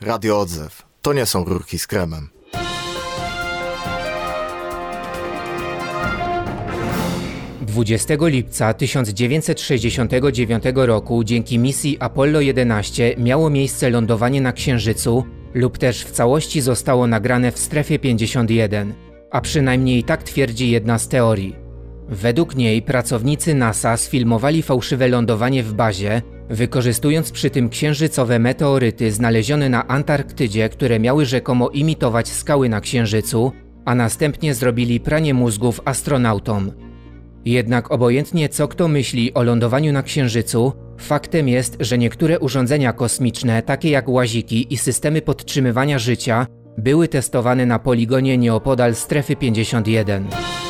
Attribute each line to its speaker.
Speaker 1: Radio Odzew. To nie są rurki z kremem.
Speaker 2: Dwudziestego lipca 1969 roku dzięki misji Apollo 11 miało miejsce lądowanie na Księżycu lub też w całości zostało nagrane w strefie 51, a przynajmniej tak twierdzi jedna z teorii. Według niej pracownicy NASA sfilmowali fałszywe lądowanie w bazie, wykorzystując przy tym księżycowe meteoryty znalezione na Antarktydzie, które miały rzekomo imitować skały na Księżycu, a następnie zrobili pranie mózgów astronautom. Jednak obojętnie co kto myśli o lądowaniu na Księżycu, faktem jest, że niektóre urządzenia kosmiczne, takie jak łaziki i systemy podtrzymywania życia, były testowane na poligonie nieopodal strefy 51.